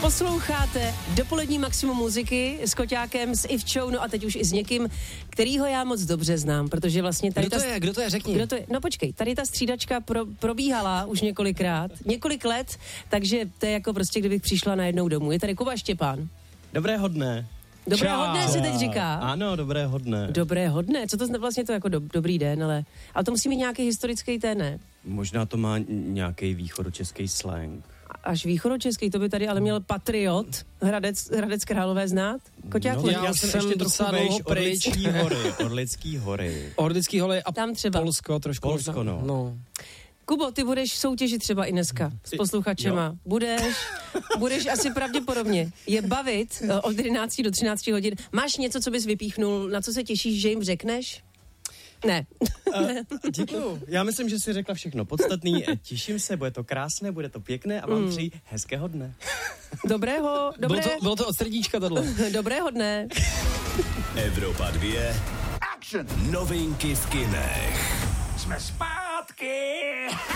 Posloucháte dopolední maximum muziky s Koťákem, s Ivčou, no a teď už i s někým, kterýho já moc dobře znám, protože vlastně tady Kdo to je, řekni. No počkej, tady ta střídačka probíhala už několik let, takže to je jako prostě, kdybych přišla najednou domů. Je tady Kuba Štěpán. Dobrého dne. Dobrého dne se teď říká. Ano, dobrého dne. Dobrého dne, co to vlastně to jako dobrý den, ale to musí mít nějaký historický ten, ne? Možná to má nějaký východočeský slang. Až východočeský, to by tady ale měl Patriot, Hradec Králové znát? Koťáku? No, já jsem ještě docela dlouho pryč. Orlický hory. A tam třeba. Polsko trošku. Polsko, no. Kubo, ty budeš soutěžit třeba i dneska s posluchačema. Budeš asi pravděpodobně je bavit od 11 do 13 hodin. Máš něco, co bys vypíchnul, na co se těšíš, že jim řekneš? Ne. Děkuju. Já myslím, že jsi řekla všechno podstatný. Těším se, bude to krásné, bude to pěkné a vám přeji hezkého dne. Dobrého. Bylo to od srdíčka tohle. Dobrého dne. Evropa 2. Action. Novinky v kinech. Jsme zpátky.